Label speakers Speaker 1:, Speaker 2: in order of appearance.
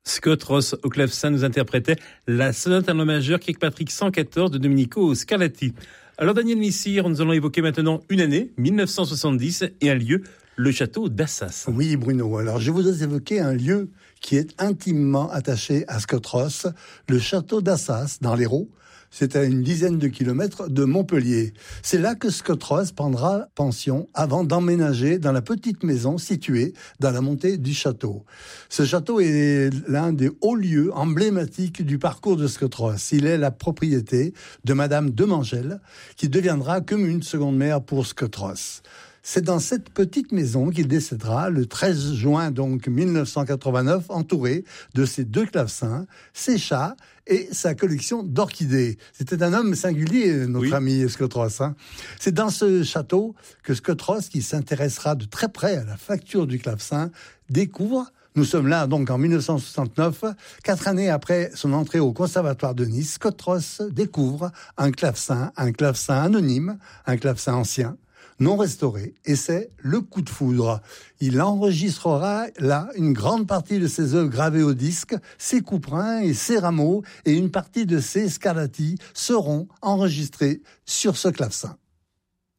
Speaker 1: Scott Ross au clavecin nous interprétait la sonate en la majeur Kirkpatrick 114 de Domenico Scarlatti. Alors Daniel Missire, nous allons évoquer maintenant une année, 1970, et un lieu, le château d'Assas.
Speaker 2: Oui Bruno, alors je voudrais évoquer un lieu qui est intimement attaché à Scott Ross, le château d'Assas dans l'Hérault. C'est à une dizaine de kilomètres de Montpellier. C'est là que Scott Ross prendra pension avant d'emménager dans la petite maison située dans la montée du château. Ce château est l'un des hauts lieux emblématiques du parcours de Scott Ross. Il est la propriété de Madame Demangel, qui deviendra comme une seconde mère pour Scott Ross. C'est dans cette petite maison qu'il décédera le 13 juin donc 1989, entouré de ses 2 clavecins, ses chats et sa collection d'orchidées. C'était un homme singulier, notre ami Scott Ross. C'est dans ce château que Scott Ross, qui s'intéressera de très près à la facture du clavecin, découvre. Nous sommes là donc en 1969, 4 années après son entrée au Conservatoire de Nice. Scott Ross découvre un clavecin anonyme, un clavecin ancien, non restauré, et c'est le coup de foudre. Il enregistrera là une grande partie de ses œuvres gravées au disque, ses couperins et ses rameaux, et une partie de ses Scarlatti seront enregistrés sur ce clavecin.